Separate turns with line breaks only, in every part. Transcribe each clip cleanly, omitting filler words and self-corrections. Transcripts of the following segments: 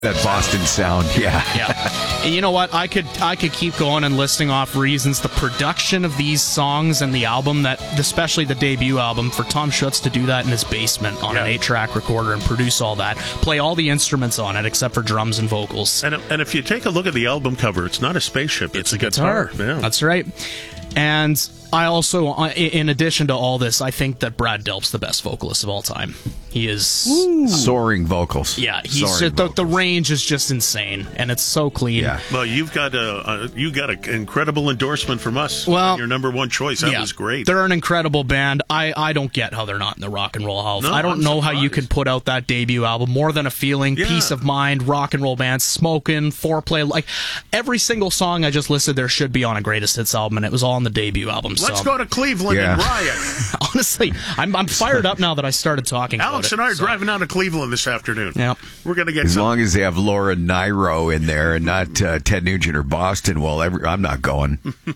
That Boston sound, yeah.
And you know what? I could keep going and listing off reasons. The production of these songs and the album, that especially the debut album, for Tom Schutz to do that in his basement on an 8-track recorder and produce all that, play all the instruments on it except for drums and vocals.
And if you take a look at the album cover, it's not a spaceship; it's a guitar. Yeah.
That's right. And I also, in addition to all this, I think that Brad Delp's the best vocalist of all time. He is
soaring vocals.
Yeah, the range is just insane, and it's so clean.
Yeah. Well, you got an incredible endorsement from us. Well, your number one choice. That was great.
They're an incredible band. I don't get how they're not in the Rock and Roll Hall of Fame. I don't know how you could put out that debut album, More Than a Feeling, Peace of Mind, Rock and Roll Band, Smokin', Foreplay. Like every single song I just listed there should be on a greatest hits album, and it was all on the debut album.
Let's go to Cleveland and riot.
Honestly, I'm fired up now that I started talking about it.
Alex and I are driving out to Cleveland this afternoon.
Yep.
We're going to get
as long as they have Laura Nyro in there and not Ted Nugent or Boston. Well, I'm not going.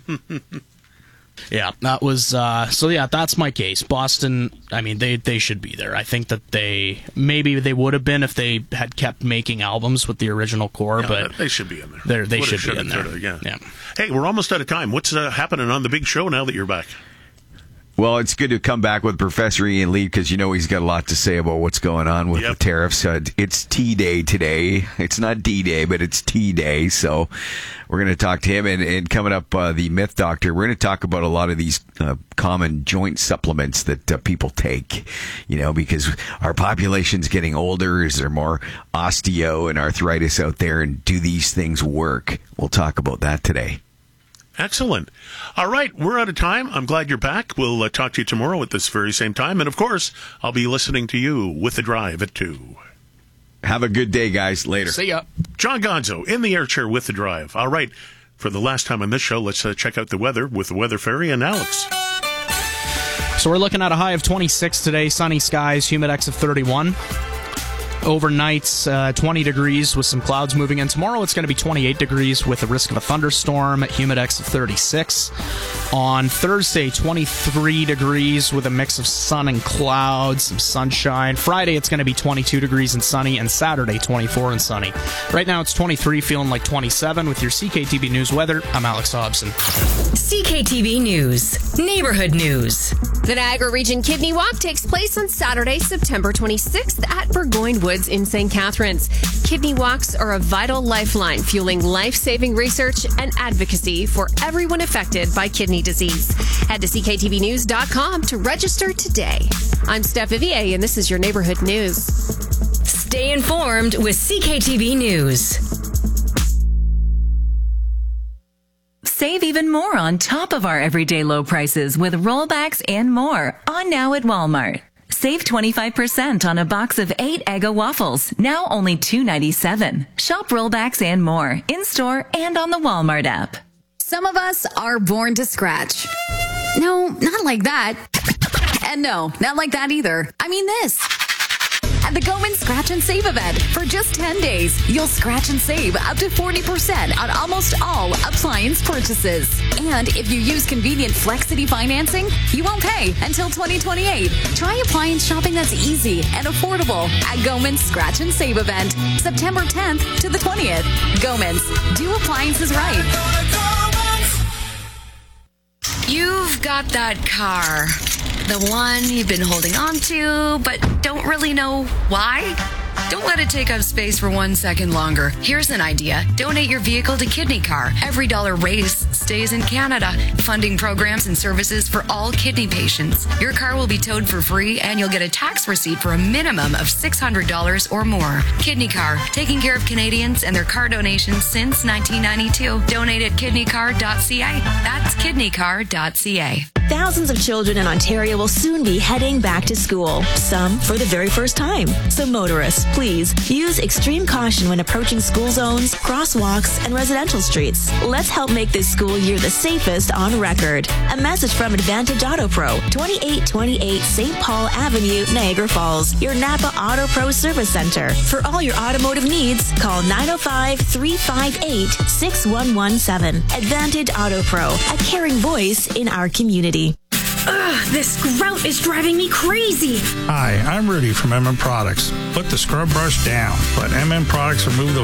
Yeah, that was that's my case. Boston, I mean, they should be there. I think that they would have been if they had kept making albums with the original core, but
they should be in there.
They should be in there.
Yeah. Hey, we're almost out of time. What's happening on the big show now that you're back?
Well, it's good to come back with Professor Ian Lee because you know he's got a lot to say about what's going on with the tariffs. It's T-Day today. It's not D-Day, but it's T-Day. So we're going to talk to him. And coming up, the Myth Doctor, we're going to talk about a lot of these common joint supplements that people take, you know, because our population's getting older. Is there more osteo and arthritis out there? And do these things work? We'll talk about that today.
Excellent. All right, we're out of time. I'm glad you're back. We'll talk to you tomorrow at this very same time. And, of course, I'll be listening to you with The Drive at 2.
Have a good day, guys. Later.
See ya.
John Gonzo in the air chair with The Drive. All right, for the last time on this show, let's check out the weather with the Weather Fairy and Alex.
So we're looking at a high of 26 today, sunny skies, humidex of 31. Overnight, 20 degrees with some clouds moving in. Tomorrow it's going to be 28 degrees with a risk of a thunderstorm, humidex of 36. On Thursday, 23 degrees with a mix of sun and clouds, some sunshine. Friday it's going to be 22 degrees and sunny, and Saturday 24 and sunny. Right now it's 23, feeling like 27. With your CKTV News weather, I'm Alex Hobson.
CKTV News, neighborhood news.
The Niagara Region Kidney Walk takes place on Saturday, September 26th at Burgoyne Woods in St. Catharines. Kidney walks are a vital lifeline, fueling life-saving research and advocacy for everyone affected by kidney disease. Head to CKTVnews.com to register today. I'm Steph Vivier, and this is your neighborhood news.
Stay informed with CKTV News. Save even more on top of our everyday low prices with rollbacks and more on now at Walmart. Save 25% on a box of 8 Eggo waffles, now only $2.97. Shop rollbacks and more in-store and on the Walmart app.
Some of us are born to scratch. No, not like that. And no, not like that either. I mean this. At the Goman Scratch and Save event, for just 10 days, you'll scratch and save up to 40% on almost all appliance purchases. And if you use convenient Flexity financing, you won't pay until 2028. Try appliance shopping that's easy and affordable at Goman's Scratch and Save event, September 10th to the 20th. Goman's, do appliances right.
You've got that car. The one you've been holding on to, but don't really know why? Don't let it take up space for 1 second longer. Here's an idea. Donate your vehicle to Kidney Car. Every dollar raised stays in Canada, funding programs and services for all kidney patients. Your car will be towed for free, and you'll get a tax receipt for a minimum of $600 or more. Kidney Car, taking care of Canadians and their car donations since 1992. Donate at kidneycar.ca. That's kidneycar.ca.
Thousands of children in Ontario will soon be heading back to school, some for the very first time. So motorists, please use extreme caution when approaching school zones, crosswalks, and residential streets. Let's help make this school year the safest on record. A message from Advantage Auto Pro, 2828 St. Paul Avenue, Niagara Falls, your Napa Auto Pro Service Center. For all your automotive needs, call 905-358-6117. Advantage Auto Pro, a caring voice in our community.
Ugh,
This grout is driving me crazy.
Hi, I'm Rudy from MM Products. Put the scrub brush down. Let MM Products remove the